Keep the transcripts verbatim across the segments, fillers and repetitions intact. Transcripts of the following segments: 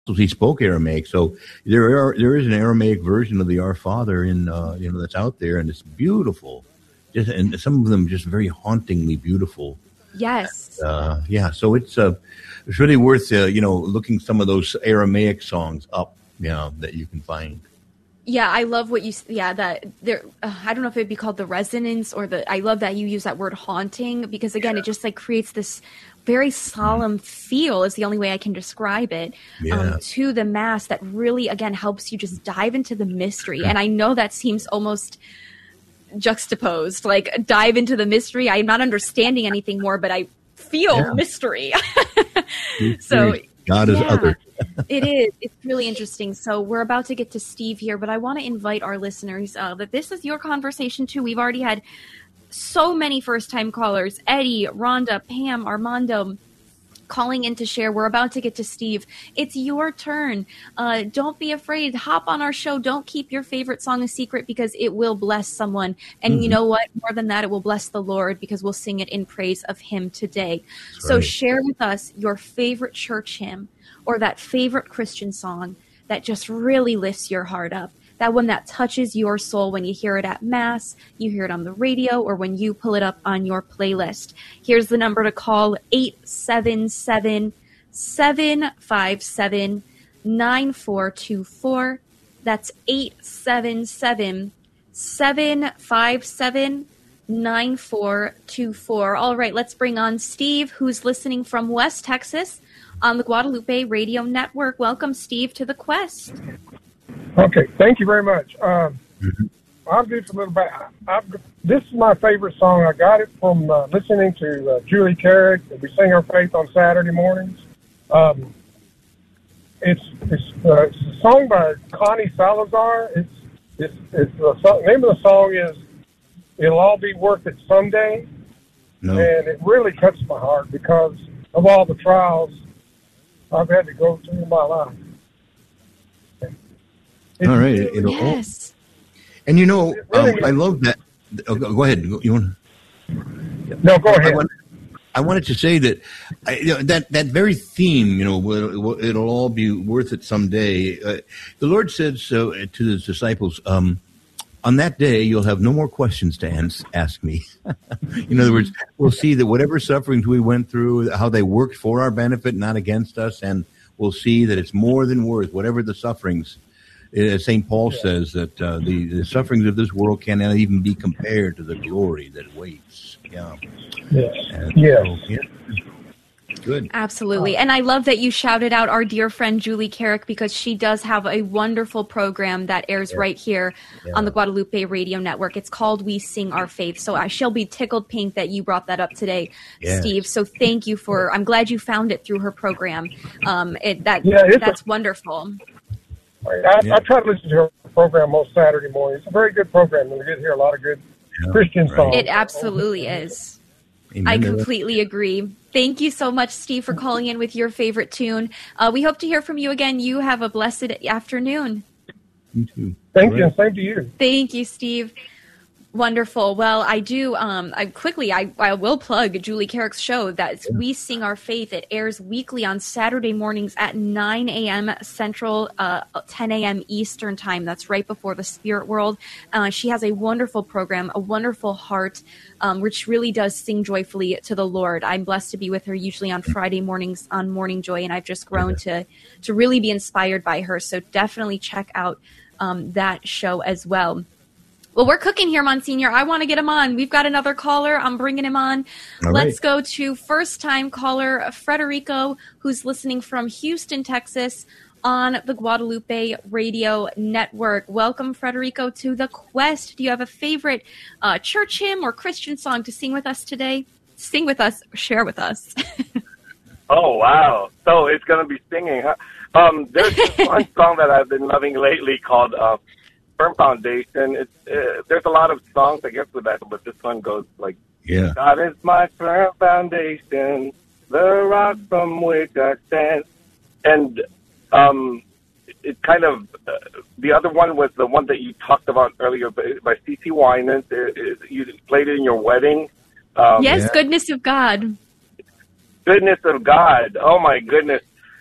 he spoke Aramaic, so there are there is an Aramaic version of the Our Father in uh, you know that's out there, and it's beautiful. Just and some of them just very hauntingly beautiful. Yes. Uh, yeah, so it's uh, it's really worth uh, you know looking some of those Aramaic songs up, you know, that you can find. Yeah, I love what you. Yeah, that there. Uh, I don't know if it'd be called the resonance or the. I love that you use that word haunting because again, yeah. it just like creates this very solemn mm. feel. Is the only way I can describe it. Yeah. Um, to the mass that really again helps you just dive into the mystery. And I know that seems almost juxtaposed, like dive into the mystery. I'm not understanding anything more, but I feel yeah. mystery. So God is yeah. other. It is. It's really interesting. So we're about to get to Steve here, but I want to invite our listeners uh, that this is your conversation too. We've already had so many first-time callers, Eddie, Rhonda, Pam, Armando, calling in to share. We're about to get to Steve. It's your turn. Uh, don't be afraid. Hop on our show. Don't keep your favorite song a secret because it will bless someone. And mm-hmm. you know what? More than that, it will bless the Lord because we'll sing it in praise of him today. That's so right. Share with us your favorite church hymn or that favorite Christian song that just really lifts your heart up. That one that touches your soul when you hear it at Mass, you hear it on the radio, or when you pull it up on your playlist. Here's the number to call, eight seven seven, seven five seven, nine four two four. That's eight seven seven, seven five seven, nine four two four. All right, let's bring on Steve, who's listening from West Texas on the Guadalupe Radio Network. Welcome, Steve, to the Quest. Okay, thank you very much. Um, mm-hmm. I'll give you a little bit. I've, this is my favorite song. I got it from uh, listening to uh, Julie Carrick. We sing our faith on Saturday mornings. Um, it's it's, uh, it's a song by Connie Salazar. It's it's it's the song, name of the song is "It'll All Be Worth It Someday," no. and it really cuts my heart because of all the trials I've had to go through in my life. It's all right. It'll, yes. And you know, um, I love that. Oh, go ahead. You want? No, go ahead. I, want, I wanted to say that I, you know, that that very theme, you know, will, it'll all be worth it someday. Uh, the Lord said so to His disciples. Um, on that day, you'll have no more questions to ans- ask me. In other words, we'll see that whatever sufferings we went through, how they worked for our benefit, not against us, and we'll see that it's more than worth whatever the sufferings. As Saint Paul yeah. says that uh, the, the sufferings of this world cannot even be compared to the glory that waits. Yeah. Yes. And yes. So, yeah. Good. Absolutely. And I love that you shouted out our dear friend Julie Carrick because she does have a wonderful program that airs yeah. right here yeah. on the Guadalupe Radio Network. It's called We Sing Our Faith. So I shall be tickled pink that you brought that up today, yes. Steve. So thank you for, I'm glad you found it through her program. Um, it, that yeah, That's a- wonderful. I, yeah. I try to listen to her program most Saturday mornings. It's a very good program, and we get to hear a lot of good yeah, Christian right. songs. It absolutely is. Amen. I completely agree. Thank you so much, Steve, for calling in with your favorite tune. Uh, we hope to hear from you again. You have a blessed afternoon. You too. Thank you, and same to you. Thank you, Steve. Wonderful. Well, I do, um, I quickly, I, I will plug Julie Carrick's show. That's We Sing Our Faith. It airs weekly on Saturday mornings at nine a.m. Central, uh, ten a.m. Eastern time. That's right before the Spirit World. Uh, she has a wonderful program, a wonderful heart, um, which really does sing joyfully to the Lord. I'm blessed to be with her usually on Friday mornings on Morning Joy, and I've just grown to, to really be inspired by her. So definitely check out um, that show as well. Well, we're cooking here, Monsignor. I want to get him on. We've got another caller. I'm bringing him on. All Let's right. go to first-time caller Frederico, who's listening from Houston, Texas, on the Guadalupe Radio Network. Welcome, Frederico, to the Quest. Do you have a favorite uh, church hymn or Christian song to sing with us today? Sing with us, share with us. Oh, wow. So it's going to be singing, huh? Um, there's this one song that I've been loving lately called... Uh, Firm Foundation. It's, uh, there's a lot of songs, I guess, with that, but this one goes like, yeah. God is my firm foundation, the rock from which I stand. And um, it kind of, uh, the other one was the one that you talked about earlier by, by C C Winans. It, it, you played it in your wedding. Um, yes, yeah. Goodness of God. Goodness of God. Oh, my goodness.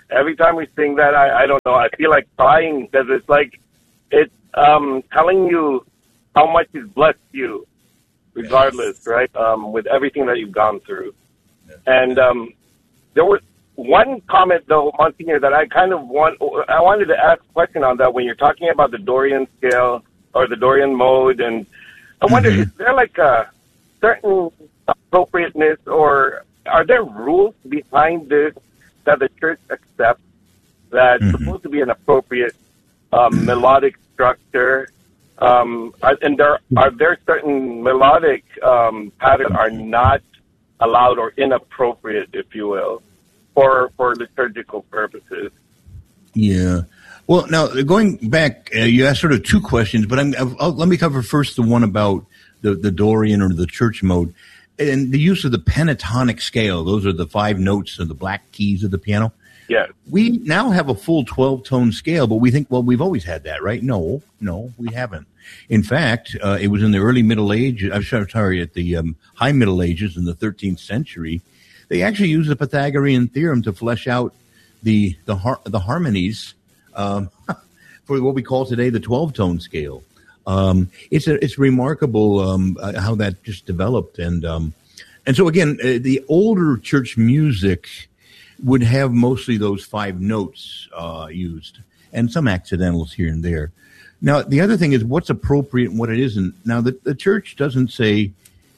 every time we sing that, I, I don't know, I feel like crying because it's like it's um, telling you how much He's blessed you, regardless, right? Um, with everything that you've gone through. And um, there was one comment, though, Monsignor, that I kind of want, I wanted to ask a question on that when you're talking about the Dorian scale or the Dorian mode. And I wonder, mm-hmm. is there like a certain appropriateness, or are there rules behind this that the church accepts that's mm-hmm. supposed to be an appropriate um, melodic structure? Um, and there are there certain melodic um, patterns are not allowed or inappropriate, if you will, for for liturgical purposes? Yeah. Well, now going back, uh, you asked sort of two questions, but I'm, I'll, let me cover first the one about the, the Dorian or the church mode and the use of the pentatonic scale. Those are the five notes of the black keys of the piano. Yeah. We now have a full twelve-tone scale, but we think, well, we've always had that, right? No, no, we haven't. In fact, uh, it was in the early Middle Ages, I'm sorry, at the um, high Middle Ages in the thirteenth century, they actually used the Pythagorean theorem to flesh out the the, har- the harmonies um, for what we call today the twelve-tone scale. Um, it's a, it's remarkable um, uh, how that just developed. And, um, and so, again, uh, the older church music would have mostly those five notes uh, used and some accidentals here and there. Now, the other thing is what's appropriate and what it isn't. Now, the, the church doesn't say,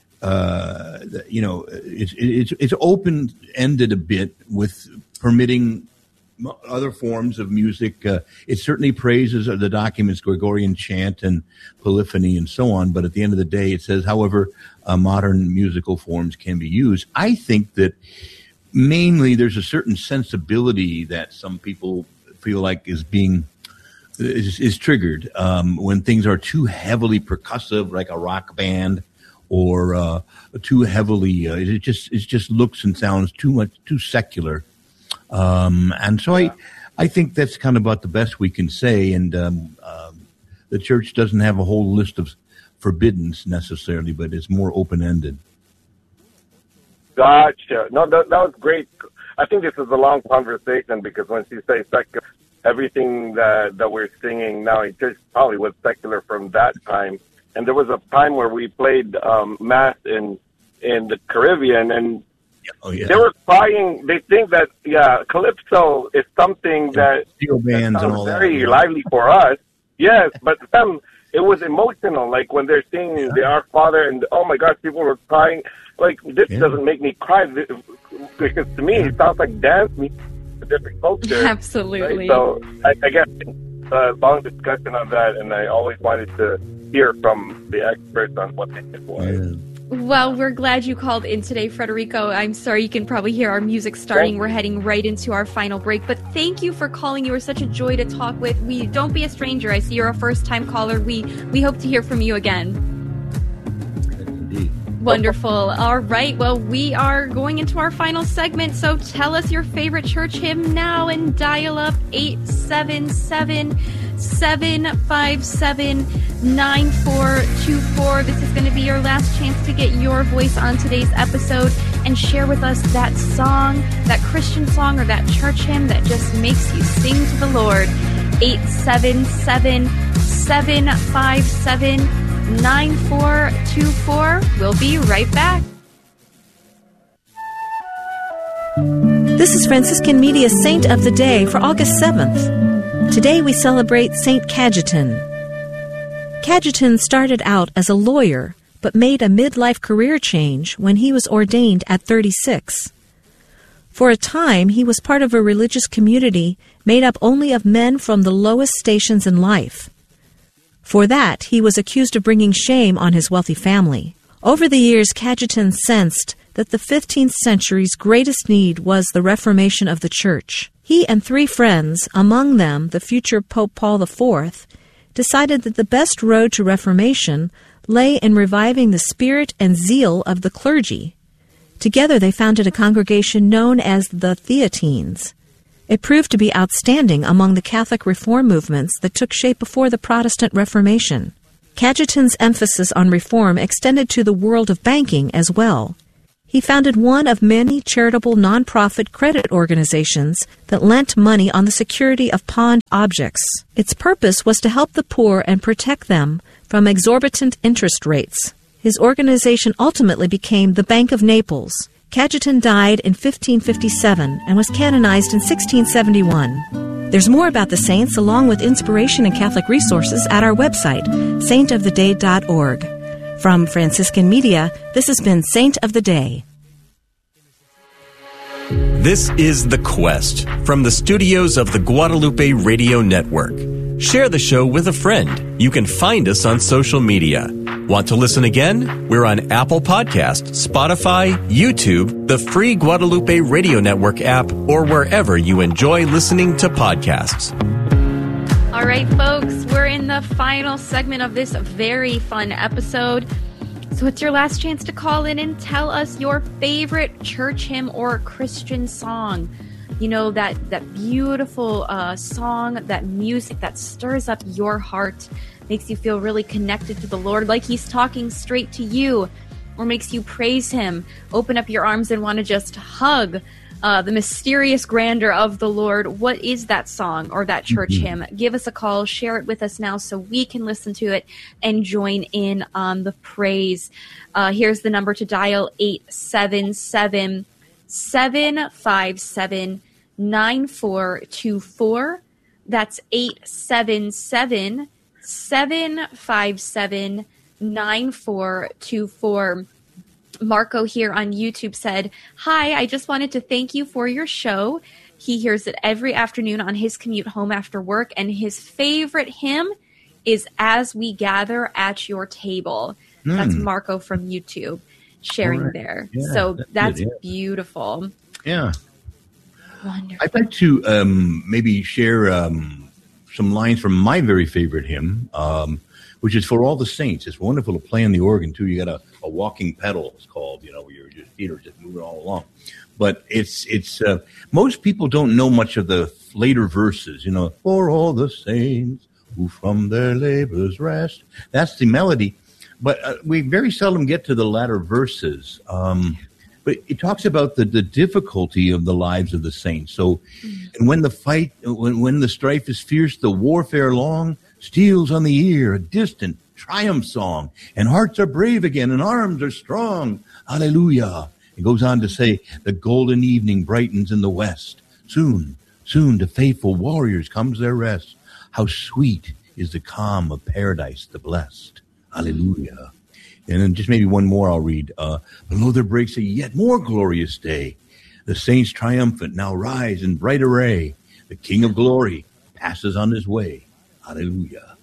uh, that, you know, it's, it's, it's open-ended a bit with permitting other forms of music. Uh, it certainly praises the documents, Gregorian chant and polyphony and so on. But at the end of the day, it says, however, uh, modern musical forms can be used. I think that mainly there's a certain sensibility that some people feel like is being is, is triggered um, when things are too heavily percussive, like a rock band, or uh, too heavily. Uh, it just it just looks and sounds too much too secular, um, and so yeah. I I think that's kind of about the best we can say. And um, um, the church doesn't have a whole list of forbiddens necessarily, but it's more open ended. Gotcha. No, that, that was great. I think this is a long conversation because once you say secular, everything that that we're singing now in church probably was secular from that time. And there was a time where we played um, mass in in the Caribbean, and oh, yeah. they were crying. They think that yeah, calypso is something that steel bands that and all very that. lively for us. Yes, but them it was emotional. Like when they're singing yeah. the Our Father, and oh my gosh, people were crying. Like, this yeah. doesn't make me cry, because to me, it sounds like dance music, a different culture. Absolutely. Right? So, I, I guess a long discussion on that, and I always wanted to hear from the experts on what they think was. Yeah. Well, we're glad you called in today, Federico. I'm sorry you can probably hear our music starting. We're heading right into our final break. But thank you for calling. You were such a joy to talk with. We Don't be a stranger. I see you're a first-time caller. We, we hope to hear from you again. Wonderful. All right. Well, we are going into our final segment. So tell us your favorite church hymn now and dial up eight seven seven, seven five seven, nine four two four. This is going to be your last chance to get your voice on today's episode and share with us that song, that Christian song or that church hymn that just makes you sing to the Lord. eight seven seven, seven five seven, nine four two four. We'll be right back. This is Franciscan Media's Saint of the Day for August seventh. Today we celebrate Saint Cajetan. Cajetan started out as a lawyer, but made a midlife career change when he was ordained at thirty-six. For a time, he was part of a religious community made up only of men from the lowest stations in life. For that, he was accused of bringing shame on his wealthy family. Over the years, Cajetan sensed that the fifteenth century's greatest need was the reformation of the Church. He and three friends, among them the future Pope Paul the Fourth, decided that the best road to reformation lay in reviving the spirit and zeal of the clergy. Together they founded a congregation known as the Theatines. It proved to be outstanding among the Catholic reform movements that took shape before the Protestant Reformation. Cajetan's emphasis on reform extended to the world of banking as well. He founded one of many charitable nonprofit credit organizations that lent money on the security of pawned objects. Its purpose was to help the poor and protect them from exorbitant interest rates. His organization ultimately became the Bank of Naples. Cajetan died in fifteen fifty-seven and was canonized in sixteen seventy-one. There's more about the saints along with inspiration and Catholic resources at our website, saint of the day dot org. From Franciscan Media, this has been Saint of the Day. This is The Quest from the studios of the Guadalupe Radio Network. Share the show with a friend. You can find us on social media. Want to listen again? We're on Apple Podcasts, Spotify, YouTube, the free Guadalupe Radio Network app, or wherever you enjoy listening to podcasts. All right, folks, we're in the final segment of this very fun episode. So it's your last chance to call in and tell us your favorite church hymn or Christian song. You know, that, that beautiful uh, song, that music that stirs up your heart, makes you feel really connected to the Lord, like he's talking straight to you, or makes you praise him, open up your arms and want to just hug Uh, the mysterious grandeur of the Lord. What is that song or that church mm-hmm. hymn? Give us a call. Share it with us now so we can listen to it and join in on the praise. Uh, here's the number to dial, eight seven seven, seven five seven, nine four two four. That's eight seven seven, seven five seven, nine four two four. Marco here on YouTube said, "Hi, I just wanted to thank you for your show. He hears it every afternoon on his commute home after work, and his favorite hymn is As We Gather at Your Table." Mm. That's Marco from YouTube sharing right. there. Yeah, so that's, that's it, yeah. beautiful. Yeah. Wonderful. I'd like to um, maybe share um, some lines from my very favorite hymn, um, which is For All the Saints. It's wonderful to play on the organ, too. You got a, a walking pedal, it's called, you know, where your, your feet are just moving all along. But it's, it's uh, most people don't know much of the later verses, you know, for all the saints who from their labors rest. That's the melody. But uh, we very seldom get to the latter verses. Um, but it talks about the, the difficulty of the lives of the saints. So, and when the fight, when, when the strife is fierce, the warfare long, steals on the ear a distant triumph song, and hearts are brave again, and arms are strong. Hallelujah. It goes on to say, the golden evening brightens in the west. Soon, soon to faithful warriors comes their rest. How sweet is the calm of paradise the blessed. Hallelujah. And then just maybe one more I'll read. Uh, Below there breaks a yet more glorious day. The saints triumphant now rise in bright array. The King of glory passes on his way. Hallelujah.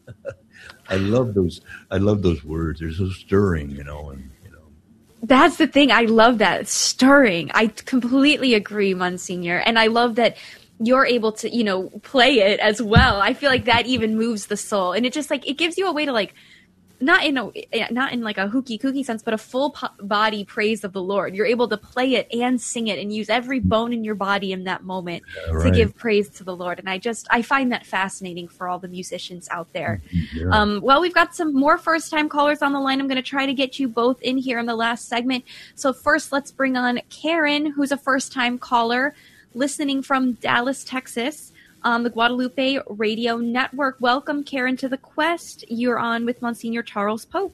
I love those. I love those words. They're so stirring, you know, and, you know. That's the thing. I love that. It's stirring. I completely agree, Monsignor. And I love that you're able to, you know, play it as well. I feel like that even moves the soul. And it just like, it gives you a way to like, not in a, not in like a hooky kooky sense, but a full po- body praise of the Lord. You're able to play it and sing it and use every bone in your body in that moment yeah, right. to give praise to the Lord. And I just, I find that fascinating for all the musicians out there. Yeah. Um, well, we've got some more first time callers on the line. I'm going to try to get you both in here in the last segment. So first, let's bring on Karen, who's a first time caller listening from Dallas, Texas, on the Guadalupe Radio Network. Welcome, Karen, to The Quest. You're on with Monsignor Charles Pope.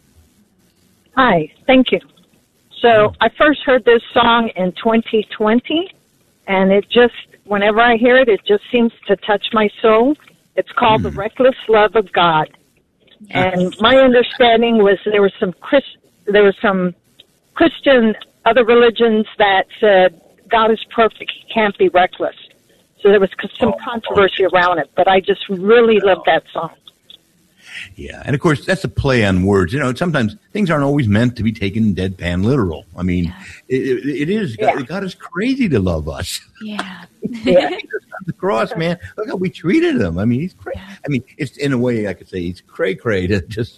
Hi, thank you. So I first heard this song in twenty twenty, and it just, whenever I hear it, it just seems to touch my soul. It's called mm. The Reckless Love of God. Yes. And my understanding was there was some Christ, there was some Christian, other religions that said God is perfect, he can't be reckless. So there was some controversy around it, but I just really love that song. Yeah, and of course, that's a play on words. You know, sometimes things aren't always meant to be taken deadpan literal. I mean, yeah. it, it is. Yeah. God, God is crazy to love us. Yeah. yeah. The cross, man. Look how we treated him. I mean, he's crazy. Yeah. I mean, it's in a way I could say he's cray-cray to just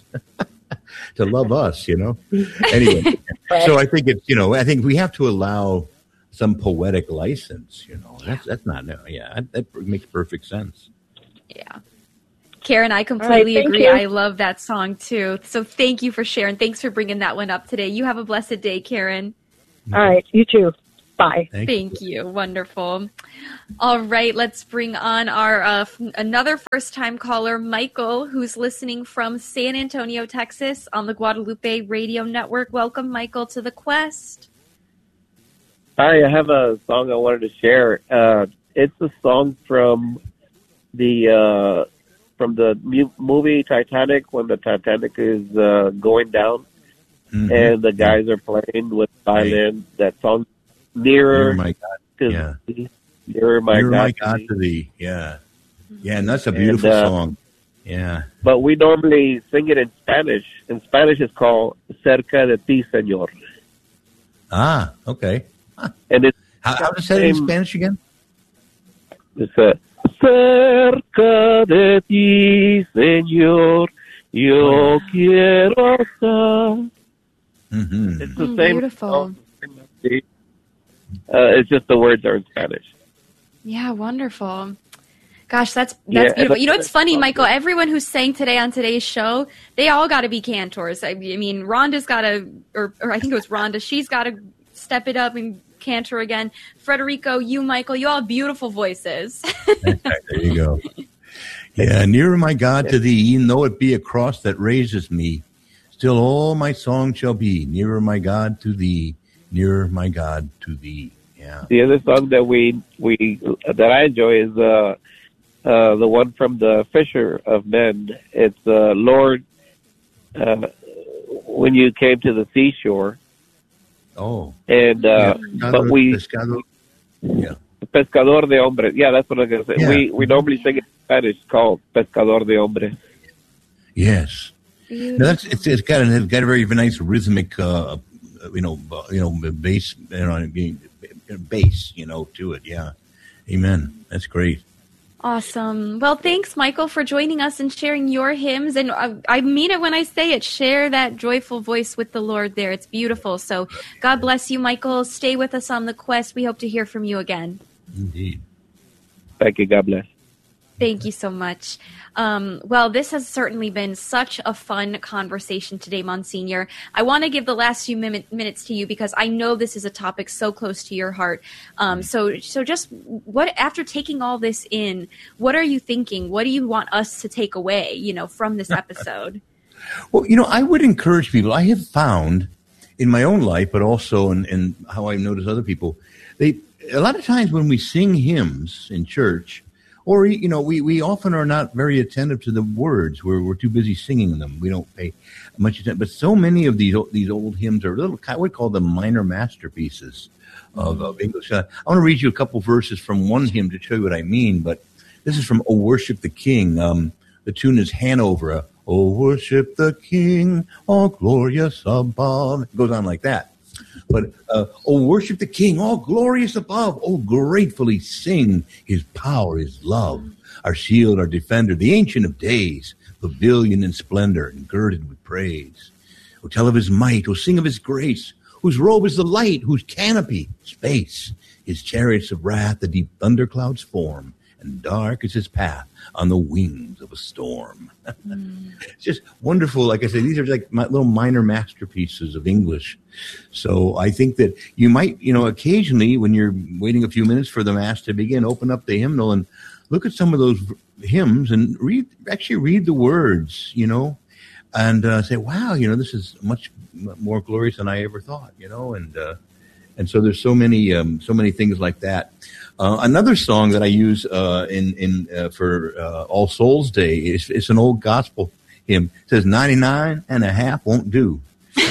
to love us, you know? Anyway, right. So I think it's, you know, I think we have to allow some poetic license, you know. That's that's not no, yeah. That, that makes perfect sense. Yeah, Karen, I completely right, agree. You. I love that song too. So thank you for sharing. Thanks for bringing that one up today. You have a blessed day, Karen. All right. You too. Bye. Thank, Thank you. you. Wonderful. All right. Let's bring on our uh, f- another first-time caller, Michael, who's listening from San Antonio, Texas, on the Guadalupe Radio Network. Welcome, Michael, to the Quest. Hi. I have a song I wanted to share. Uh, it's a song from the uh, from the mu- movie Titanic, when the Titanic is uh, going down, mm-hmm. and the guys are playing with violin. Right. That song. Nearer, Nearer my God, to yeah. thee. Nearer my Nearer God, my God to thee. Yeah, yeah, and that's a beautiful and, uh, song. Yeah, but we normally sing it in Spanish. In Spanish, it's called "Cerca de ti, Señor." Ah, okay. Huh. And it's how, how does it say it in Spanish again? It's a cerca de ti, Señor, yo quiero estar. Mm-hmm. It's the mm, same. Beautiful. Song. Uh, it's just the words are in Spanish. Yeah, wonderful. Gosh, that's that's yeah, beautiful. That's, you know what's funny, Michael? Everyone who sang today on today's show, they all got to be cantors. I mean, Rhonda's got to, or, or I think it was Rhonda, she's got to step it up and cantor again. Frederico, you, Michael, you all have beautiful voices. There you go. Yeah, nearer my God to thee, even though it be a cross that raises me, still all my song shall be, nearer my God to thee. Nearer, my God, to thee. Yeah. The other song that we we that I enjoy is uh, uh, the one from the Fisher of Men. It's uh, Lord, uh, when you came to the seashore. Oh. And uh, yeah. but we pescador. Yeah. Pescador de hombres. Yeah, that's what I'm gonna say. Yeah. We we normally sing it in Spanish, called Pescador de hombres. Yes. No, that's it's, it's got a, it's got a very nice rhythmic. Uh, You know, you know, bass, you know, bass, you know, to it. Yeah, amen. That's great. Awesome. Well, thanks, Michael, for joining us and sharing your hymns. And I, I mean it when I say it. Share that joyful voice with the Lord there. It's beautiful. So God bless you, Michael. Stay with us on the quest. We hope to hear from you again. Indeed. Thank you. God bless. Thank you so much. Um, well, this has certainly been such a fun conversation today, Monsignor. I want to give the last few min- minutes to you because I know this is a topic so close to your heart. Um, so, so just what after taking all this in, what are you thinking? What do you want us to take away, you know, from this episode? Well, you know, I would encourage people. I have found in my own life, but also in, in how I notice other people, they a lot of times when we sing hymns in church. Or, you know, we, we often are not very attentive to the words. We're, we're too busy singing them. We don't pay much attention. But so many of these these old hymns are little, I would call them minor masterpieces of, of English. Uh, I want to read you a couple verses from one hymn to show you what I mean. But this is from "O Worship the King." Um, the tune is Hanover. Uh, "O worship the King, all glorious above." It goes on like that. But, uh, oh, worship the King, all glorious above. Oh, gratefully sing his power, his love, our shield, our defender, the Ancient of Days, pavilion in splendor and girded with praise. Oh, tell of his might, oh, sing of his grace, whose robe is the light, whose canopy, space, his chariots of wrath, the deep thunderclouds form, and dark is his path on the wings of a storm. Mm. It's just wonderful. Like I said, these are like my little minor masterpieces of English. So I think that you might, you know, occasionally when you're waiting a few minutes for the Mass to begin, open up the hymnal and look at some of those hymns and read, actually read the words, you know, and uh, say, wow, you know, this is much more glorious than I ever thought, you know, and, uh, and so there's so many, um, so many things like that. Uh, another song that I use uh, in in uh, for uh, All Souls Day is it's an old gospel hymn. It says ninety-nine and a half won't do.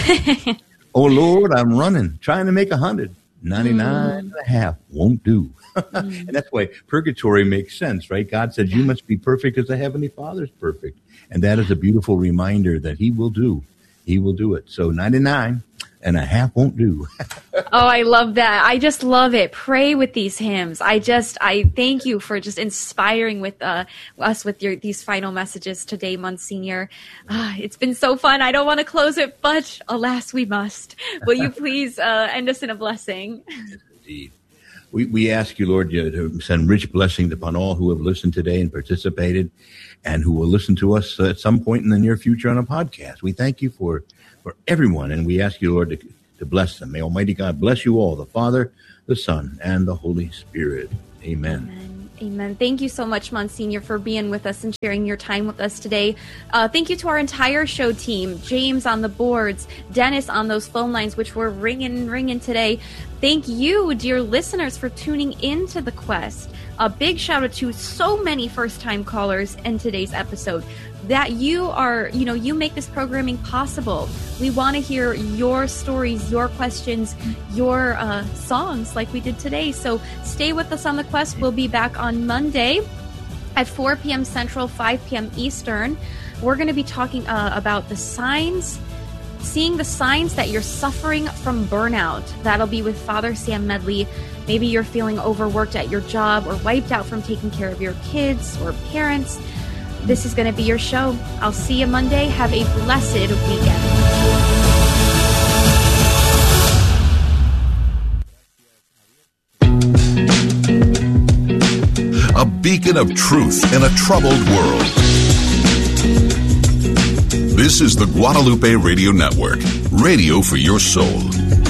Oh Lord, I'm running, trying to make a hundred. ninety-nine mm. and a half won't do. mm. And that's why purgatory makes sense, right? God says you must be perfect as the Heavenly Father's perfect, and that is a beautiful reminder that He will do. He will do it. So ninety-nine and a half won't do. Oh, I love that. I just love it. Pray with these hymns. I just, I thank you for just inspiring with uh, us with your these final messages today, Monsignor. Uh, it's been so fun. I don't want to close it, but alas, we must. Will you please uh, end us in a blessing? Yes, indeed. We, we ask you, Lord, to send rich blessings upon all who have listened today and participated and who will listen to us at some point in the near future on a podcast. We thank you for, for everyone, and we ask you, Lord, to to bless them. May Almighty God bless you all, the Father, the Son, and the Holy Spirit. Amen. Amen. Amen. Thank you so much, Monsignor, for being with us and sharing your time with us today. Uh, thank you to our entire show team, James on the boards, Dennis on those phone lines, which were ringing, ringing today. Thank you, dear listeners, for tuning into The Quest. A big shout out to so many first-time callers in today's episode. That you are, you know, you make this programming possible. We want to hear your stories, your questions, your uh, songs like we did today. So stay with us on The Quest. We'll be back on Monday at four p.m. Central, five p.m. Eastern. We're going to be talking uh, about the signs, seeing the signs that you're suffering from burnout. That'll be with Father Sam Medley. Maybe you're feeling overworked at your job or wiped out from taking care of your kids or parents. This is going to be your show. I'll see you Monday. Have a blessed weekend. A beacon of truth in a troubled world. This is the Guadalupe Radio Network, radio for your soul.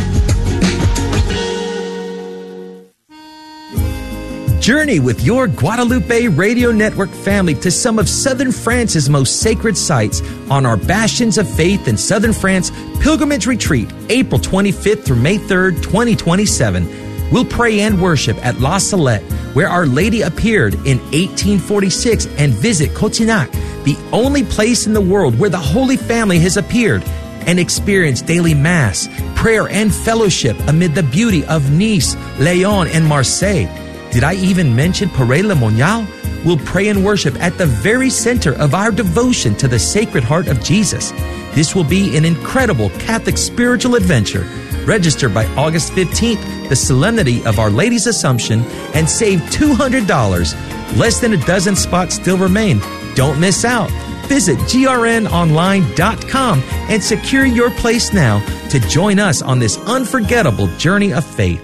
Journey with your Guadalupe Radio Network family to some of Southern France's most sacred sites on our Bastions of Faith in Southern France Pilgrimage Retreat, April twenty-fifth through May third, twenty twenty-seven. We'll pray and worship at La Salette, where Our Lady appeared in eighteen forty-six, and visit Cotignac, the only place in the world where the Holy Family has appeared, and experience daily Mass, prayer, and fellowship amid the beauty of Nice, Lyon, and Marseille. Did I even mention Paray-le-Monial? We'll pray and worship at the very center of our devotion to the Sacred Heart of Jesus. This will be an incredible Catholic spiritual adventure. Register by August fifteenth, the Solemnity of Our Lady's Assumption, and save two hundred dollars. Less than a dozen spots still remain. Don't miss out. Visit G R N online dot com and secure your place now to join us on this unforgettable journey of faith.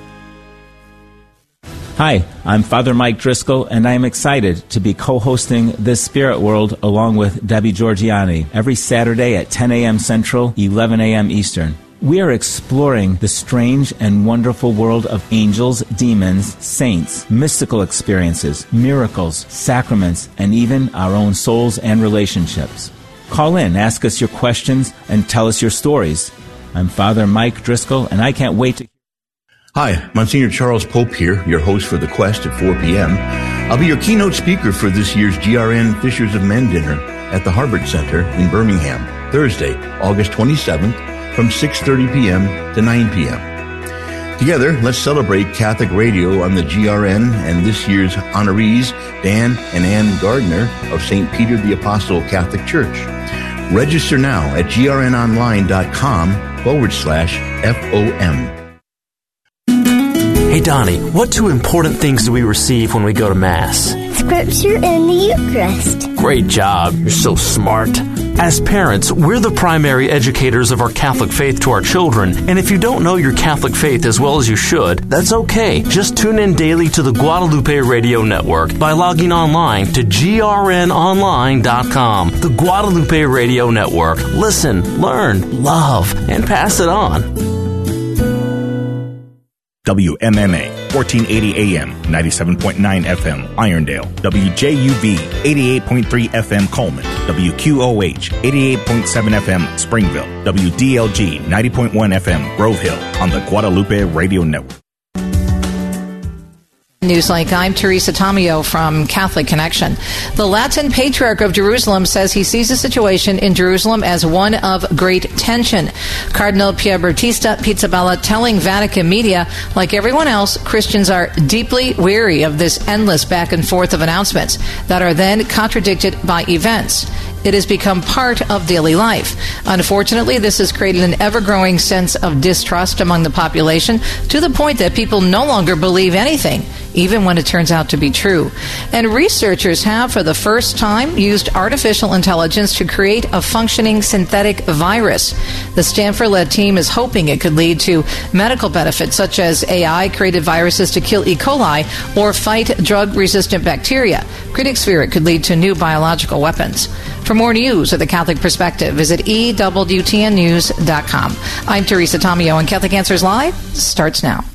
Hi, I'm Father Mike Driscoll, and I am excited to be co-hosting This Spirit World along with Debbie Georgiani every Saturday at ten a.m. Central, eleven a.m. Eastern. We are exploring the strange and wonderful world of angels, demons, saints, mystical experiences, miracles, sacraments, and even our own souls and relationships. Call in, ask us your questions, and tell us your stories. I'm Father Mike Driscoll, and I can't wait to... Hi, Monsignor Charles Pope here, your host for The Quest at four p.m. I'll be your keynote speaker for this year's G R N Fishers of Men dinner at the Harvard Center in Birmingham, Thursday, August twenty-seventh, from six thirty p.m. to nine p.m. Together, let's celebrate Catholic radio on the G R N and this year's honorees, Dan and Ann Gardner of Saint Peter the Apostle Catholic Church. Register now at grnonline.com forward slash FOM. Hey, Donnie, what two important things do we receive when we go to Mass? Scripture and the Eucharist. Great job. You're so smart. As parents, we're the primary educators of our Catholic faith to our children, and if you don't know your Catholic faith as well as you should, that's okay. Just tune in daily to the Guadalupe Radio Network by logging online to G R N online dot com. The Guadalupe Radio Network. Listen, learn, love, and pass it on. W M M A, fourteen eighty A M, ninety-seven point nine F M, Irondale. W J U V, eighty-eight point three F M, Coleman. W Q O H, eighty-eight point seven F M, Springville. W D L G, ninety point one F M, Grove Hill, on the Guadalupe Radio Network. Newslink. I'm Teresa Tomeo from Catholic Connection. The Latin Patriarch of Jerusalem says he sees the situation in Jerusalem as one of great tension. Cardinal Pierbattista Pizzaballa telling Vatican Media, like everyone else, Christians are deeply weary of this endless back and forth of announcements that are then contradicted by events. It has become part of daily life. Unfortunately, this has created an ever-growing sense of distrust among the population to the point that people no longer believe anything, even when it turns out to be true. And researchers have, for the first time, used artificial intelligence to create a functioning synthetic virus. The Stanford-led team is hoping it could lead to medical benefits, such as A I-created viruses to kill E. coli or fight drug-resistant bacteria. Critics fear it could lead to new biological weapons. For more news of the Catholic Perspective, visit E W T N news dot com. I'm Teresa Tomeo, and Catholic Answers Live starts now.